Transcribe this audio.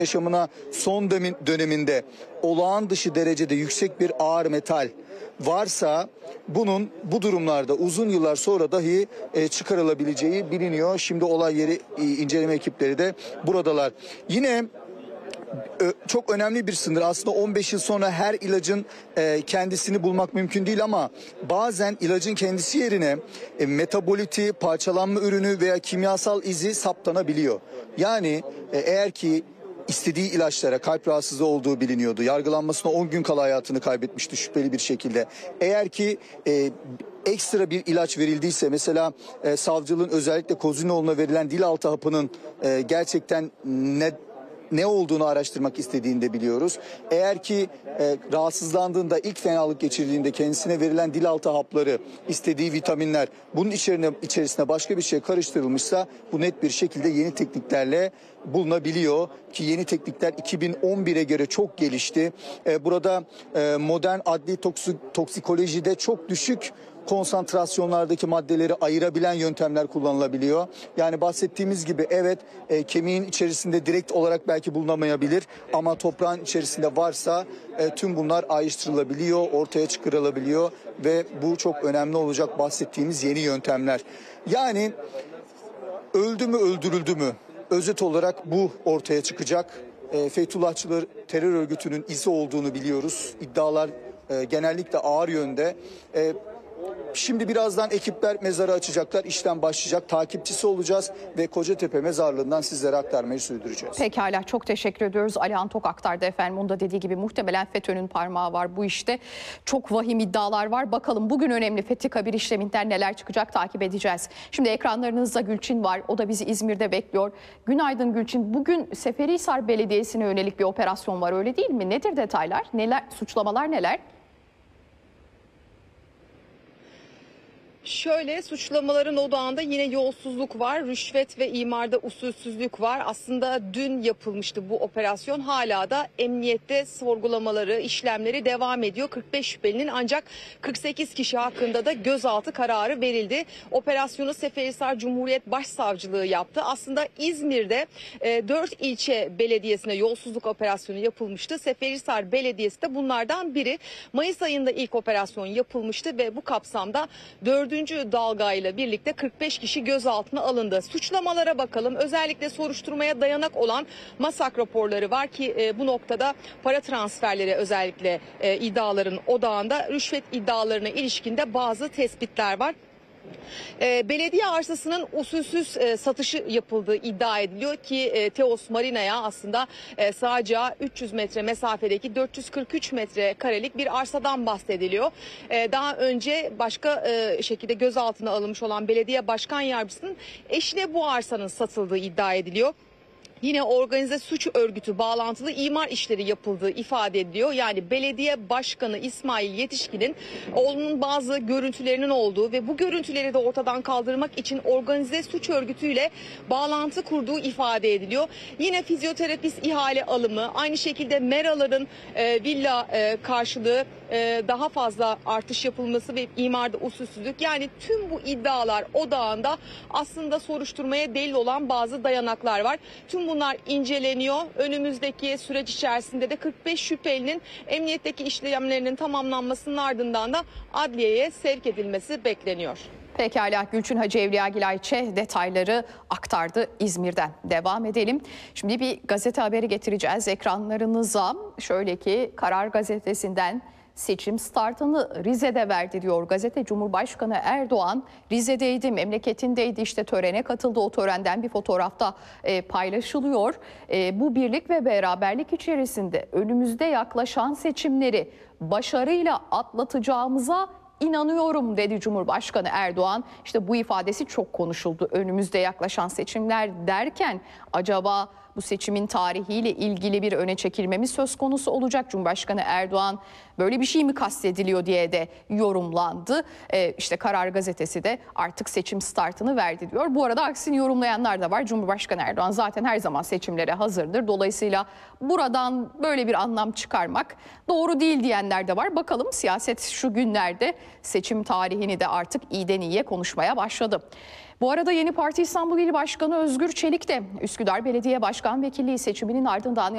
yaşamına son döneminde olağan dışı derecede yüksek bir ağır metal varsa bunun bu durumlarda uzun yıllar sonra dahi çıkarılabileceği biliniyor. Şimdi olay yeri inceleme ekipleri de buradalar. Yine çok önemli bir sınır. Aslında 15 yıl sonra her ilacın kendisini bulmak mümkün değil ama bazen ilacın kendisi yerine metaboliti, parçalanma ürünü veya kimyasal izi saptanabiliyor. Yani eğer ki istediği ilaçlara kalp rahatsızlığı olduğu biliniyordu. Yargılanmasına 10 gün kala hayatını kaybetmişti şüpheli bir şekilde. Eğer ki ekstra bir ilaç verildiyse, mesela savcılığın özellikle Kozinoğlu'na verilen dil altı hapının gerçekten ne olduğunu araştırmak istediğini de biliyoruz. Eğer ki rahatsızlandığında, ilk fenalık geçirdiğinde kendisine verilen dil altı hapları, istediği vitaminler, bunun içerisine başka bir şey karıştırılmışsa bu net bir şekilde yeni tekniklerle bulunabiliyor ki yeni teknikler 2011'e göre çok gelişti. Burada modern adli toksikolojide çok düşük konsantrasyonlardaki maddeleri ayırabilen yöntemler kullanılabiliyor. Yani bahsettiğimiz gibi evet, kemiğin içerisinde direkt olarak belki bulunamayabilir ama toprağın içerisinde varsa tüm bunlar ayrıştırılabiliyor, ortaya çıkarılabiliyor ve bu çok önemli olacak bahsettiğimiz yeni yöntemler. Yani öldü mü öldürüldü mü? Özet olarak bu ortaya çıkacak. Fethullahçılar terör örgütünün izi olduğunu biliyoruz. İddialar genellikle ağır yönde. Şimdi birazdan ekipler mezarı açacaklar, işlem başlayacak, takipçisi olacağız ve Kocatepe mezarlığından sizlere aktarmayı sürdüreceğiz. Pekala, çok teşekkür ediyoruz. Alihan Tok aktardı efendim. Onun da dediği gibi muhtemelen FETÖ'nün parmağı var bu işte. Çok vahim iddialar var. Bakalım bugün önemli Fethi Kabir işleminden neler çıkacak takip edeceğiz. Şimdi ekranlarınızda Gülçin var. O da bizi İzmir'de bekliyor. Günaydın Gülçin. Bugün Seferihisar Belediyesi'ne yönelik bir operasyon var, öyle değil mi? Nedir detaylar? Neler, suçlamalar neler? Şöyle, suçlamaların odağında yine yolsuzluk var, rüşvet ve imarda usulsüzlük var. Aslında dün yapılmıştı bu operasyon. Hala da emniyette sorgulamaları, işlemleri devam ediyor. 45 şüphelinin ancak 48 kişi hakkında da gözaltı kararı verildi. Operasyonu Seferihisar Cumhuriyet Başsavcılığı yaptı. Aslında İzmir'de 4 ilçe belediyesine yolsuzluk operasyonu yapılmıştı. Seferihisar Belediyesi de bunlardan biri. Mayıs ayında ilk operasyon yapılmıştı ve bu kapsamda 4. dalgayla birlikte 45 kişi gözaltına alındı. Suçlamalara bakalım. Özellikle soruşturmaya dayanak olan MASAK raporları var ki bu noktada para transferleri özellikle iddiaların odağında, rüşvet iddialarına ilişkinde bazı tespitler var. Belediye arsasının usulsüz satışı yapıldığı iddia ediliyor ki Teos Marina'ya aslında sadece 300 metre mesafedeki 443 metrekarelik bir arsadan bahsediliyor. Daha önce başka şekilde gözaltına alınmış olan belediye başkan yardımcısının eşine bu arsanın satıldığı iddia ediliyor. Yine organize suç örgütü bağlantılı imar işleri yapıldığı ifade ediliyor. Yani belediye başkanı İsmail Yetişkin'in oğlunun bazı görüntülerinin olduğu ve bu görüntüleri de ortadan kaldırmak için organize suç örgütüyle bağlantı kurduğu ifade ediliyor. Yine fizyoterapist ihale alımı, aynı şekilde meraların villa karşılığı daha fazla artış yapılması ve imarda usulsüzlük, yani tüm bu iddialar odağında aslında soruşturmaya delil olan bazı dayanaklar var. Tüm bunlar inceleniyor. Önümüzdeki süreç içerisinde de 45 şüphelinin emniyetteki işlemlerinin tamamlanmasının ardından da adliyeye sevk edilmesi bekleniyor. Pekala, Gülçin Hacı Evliyagil Ayçe detayları aktardı İzmir'den. Devam edelim. Şimdi bir gazete haberi getireceğiz ekranlarınıza. Şöyle ki Karar Gazetesi'nden seçim startını Rize'de verdi diyor gazete. Cumhurbaşkanı Erdoğan Rize'deydi, memleketindeydi, işte törene katıldı. O törenden bir fotoğrafta paylaşılıyor. Bu birlik ve beraberlik içerisinde önümüzde yaklaşan seçimleri başarıyla atlatacağımıza İnanıyorum dedi Cumhurbaşkanı Erdoğan. İşte bu ifadesi çok konuşuldu. Önümüzde yaklaşan seçimler derken acaba bu seçimin tarihiyle ilgili bir öne çekilme mi söz konusu olacak? Cumhurbaşkanı Erdoğan böyle bir şey mi kastediliyor diye de yorumlandı. İşte Karar Gazetesi de artık seçim startını verdi diyor. Bu arada aksini yorumlayanlar da var. Cumhurbaşkanı Erdoğan zaten her zaman seçimlere hazırdır. Dolayısıyla buradan böyle bir anlam çıkarmak doğru değil diyenler de var. Bakalım, siyaset şu günlerde seçim tarihini de artık iyiden iyiye konuşmaya başladı. Bu arada Yeni Parti İstanbul İl Başkanı Özgür Çelik de Üsküdar Belediye Başkan Vekilliği seçiminin ardından